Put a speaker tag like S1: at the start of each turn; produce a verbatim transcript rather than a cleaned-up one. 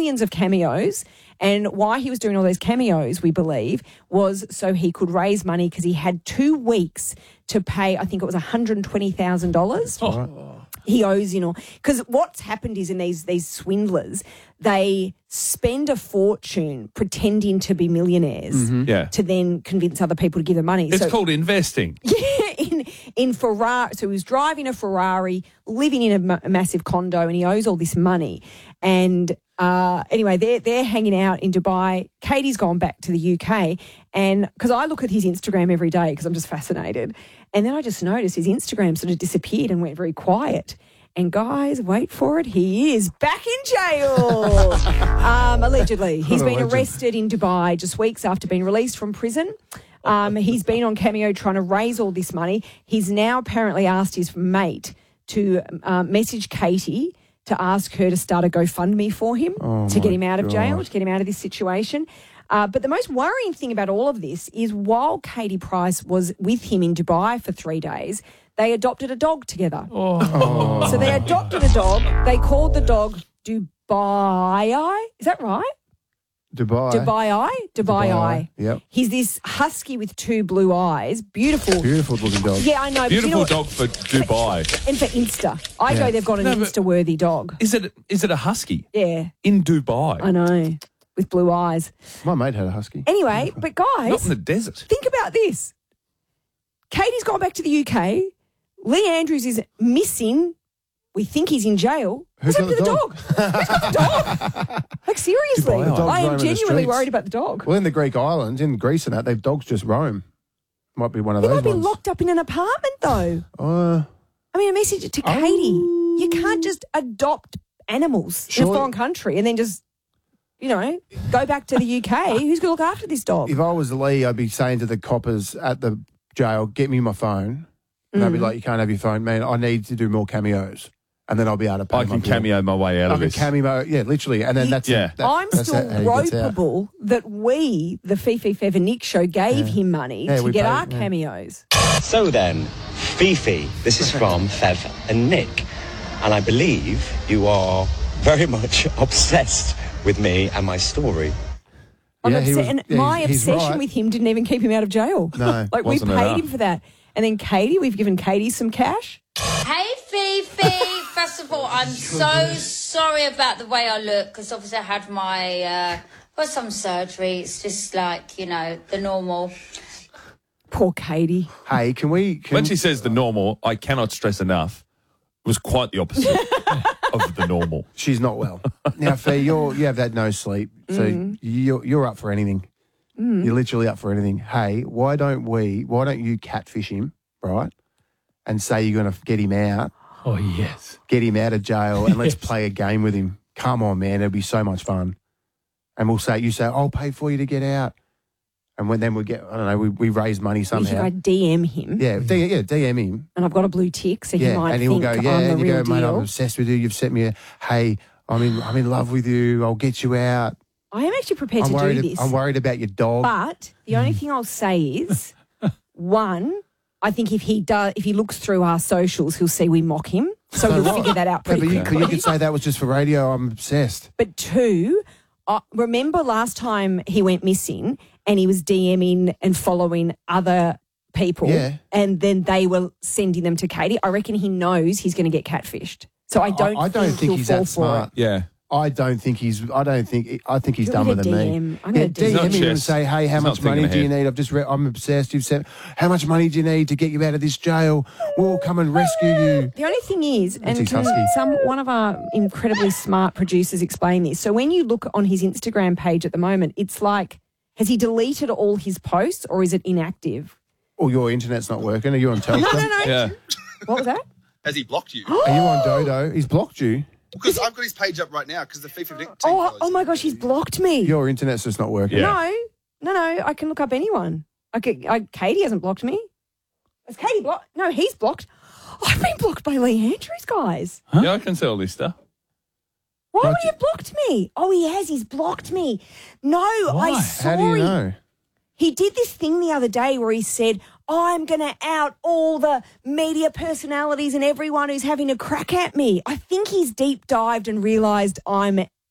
S1: millions of cameos. And why he was doing all those cameos, we believe, was so he could raise money because he had two weeks to pay, I think it was one hundred twenty thousand dollars.
S2: Oh.
S1: He owes, you know, because what's happened is in these these swindlers, they spend a fortune pretending to be millionaires
S2: Mm-hmm. Yeah.
S1: to then convince other people to give them money.
S2: It's
S1: so,
S2: called investing.
S1: Yeah, in in Ferrari. So he was driving a Ferrari, living in a, ma- a massive condo, and he owes all this money. And uh, anyway, they're they're hanging out in Dubai. Katie's gone back to the U K, and because I look at his Instagram every day because I'm just fascinated, and then I just noticed his Instagram sort of disappeared and went very quiet. And guys, wait for it, he is back in jail. um, allegedly, he's been arrested in Dubai just weeks after being released from prison. Um, he's been on Cameo trying to raise all this money. He's now apparently asked his mate to um, message Katie to ask her to start a GoFundMe for him
S3: Oh
S1: to get
S3: my
S1: him out of
S3: God.
S1: jail, to get him out of this situation. Uh, but the most worrying thing about all of this is while Katie Price was with him in Dubai for three days, they adopted a dog together.
S2: Oh.
S1: So they adopted a dog. They called the dog Dubai. Is that right?
S3: Dubai.
S1: Dubai Eye? Dubai Eye.
S3: Yep.
S1: He's this husky with two blue eyes. Beautiful.
S3: Beautiful looking dog.
S1: Yeah, I know. but
S2: Beautiful
S1: you know what?
S2: dog for Dubai.
S1: And for Insta. I
S3: Yeah.
S1: know they've got an
S2: No, but-
S1: Insta-worthy dog.
S2: Is it is it a husky
S1: Yeah,
S2: in Dubai?
S1: I know. With blue eyes.
S3: My mate had a husky.
S1: Anyway, but guys,
S2: Not in the desert.
S1: think about this. Katie's gone back to the U K. Lee Andrews is missing. We think he's in jail.
S3: Who's
S1: What's happened to the
S3: got
S1: dog? What's happened to the dog? Like, seriously.
S3: Dubai Eye. The dog's
S1: I am
S3: roaming the
S1: genuinely
S3: streets.
S1: worried about the dog.
S3: Well, in the Greek islands, in Greece and that, they've dogs just roam. Might be one of
S1: He
S3: those
S1: might be
S3: ones.
S1: locked up in an apartment, though.
S3: Uh,
S1: I mean, a message to Katie. You can't just adopt animals in a
S3: Surely-
S1: foreign country and then just, you know, go back to the U K. Who's going to look after this dog?
S3: if I was Lee, I'd be saying to the coppers at the jail, get me my phone. And
S1: Mm.
S3: I'd be like, you can't have your phone, man. I need to do more cameos. And then I'll be able to pay
S2: I
S3: my
S2: can
S3: bill.
S2: cameo my way out
S3: I
S2: of
S3: can
S2: this.
S3: cameo, yeah, literally. And then
S1: You-
S3: that's
S2: Yeah.
S3: that-
S1: I'm
S3: that's
S1: still
S3: how he gets out.
S1: ropeable that we, the Fifi Fev and Nick show, gave him money
S3: Yeah,
S1: to
S3: we
S1: get
S3: paid-
S1: our
S3: yeah.
S1: cameos.
S4: So then, Fifi, this is from Fev and Nick, and I believe you are very much obsessed with me and my story.
S1: I'm
S3: Yeah, he
S1: upset,
S3: was-
S1: and
S3: yeah,
S1: my
S3: he's
S1: obsession
S3: right.
S1: with him didn't even keep him out of jail.
S3: No,
S1: like we
S2: wasn't
S1: paid
S2: enough.
S1: him for that. And then Katie, we've given Katie some cash.
S5: Hey, Fifi. First of all, I'm so sorry about the way I look because obviously I had my, uh, well, some surgery. It's just like, you know, the normal.
S1: Poor Katie.
S3: Hey, can we... Can,
S2: When she says the normal, I cannot stress enough, it was quite the opposite of the normal.
S3: She's not well. Now, Fee, you're, you have that no sleep, so
S1: Mm.
S3: you're, you're up for anything. You're literally up for anything. Hey, why don't we, why don't you catfish him, right, and say you're going to get him out,
S6: Oh, yes.
S3: get him out of jail, and let's play a game with him. Come on, man, it'll be so much fun. And we'll say, you say, I'll pay for you to get out. And when, then we get, I don't know, we, we raise money
S1: We
S3: somehow.
S1: should go D M him.
S3: Yeah, D, yeah, D M him.
S1: And I've got a blue tick, so he
S3: Yeah,
S1: might
S3: and he'll
S1: think
S3: go,
S1: I'm
S3: yeah,
S1: the
S3: and you
S1: real
S3: go, mate, I'm
S1: deal.
S3: obsessed with you. You've sent me a, hey, I'm in, I'm in love with you. I'll get you out.
S1: I am actually prepared
S3: I'm
S1: to
S3: worried.
S1: do this.
S3: I'm worried about your dog.
S1: But the only thing I'll say is, one, I think if he does, if he looks through our socials, he'll see we mock him. So
S3: So
S1: we'll
S3: what?
S1: figure that out
S3: Yeah,
S1: pretty
S3: but you,
S1: quickly.
S3: you could say that was just for radio. I'm obsessed.
S1: But two, uh, remember last time he went missing and he was DMing and following other people,
S3: Yeah.
S1: and then they were sending them to Katie. I reckon he knows he's going to get catfished. So I don't.
S3: I, I don't think,
S1: he'll
S3: he's
S1: fall
S3: that
S1: for
S3: smart.
S1: it.
S2: Yeah.
S3: I don't think he's. I don't think. I think he's
S1: Do you want
S3: dumber
S1: me to
S3: than
S1: D M?
S3: me.
S1: I'm gonna
S3: yeah,
S1: D M.
S3: D M him and
S2: He's
S3: say, "Hey, how
S2: not
S3: much money
S2: thinking
S3: do you
S2: ahead.
S3: need? I've just. Re- I'm obsessed. You've said, how much money do you need to get you out of this jail? We'll come and rescue you."
S1: The only thing is, and
S3: his
S1: can
S3: husky.
S1: some one of our incredibly smart producers explain this. So when you look on his Instagram page at the moment, it's like, has he deleted all his posts or is it inactive?
S3: Or your internet's not working. Are you on Telstra?
S1: No, no, no.
S2: Yeah.
S1: What was that?
S7: Has he blocked you?
S3: Are you on Dodo? He's blocked you.
S7: Because I've got his page up right now because the FIFA team
S1: Oh,
S7: follows
S1: oh
S7: him.
S1: my gosh, he's blocked me.
S3: Your internet's just not working.
S2: Yeah.
S1: No, no, no. I can look up anyone. I could, I, Katie hasn't blocked me. Has Katie blocked? No, he's blocked. I've been blocked by Lee Andrews, guys.
S2: Yeah, I can see all this stuff.
S1: Why
S3: Why'd
S1: would he
S3: you-
S1: have blocked me? Oh, he has. He's blocked me. No, I saw
S3: How do you
S1: him.
S3: know?
S1: He did this thing the other day where he said, I'm going to out all the media personalities and everyone who's having a crack at me. I think he's deep dived and realised I'm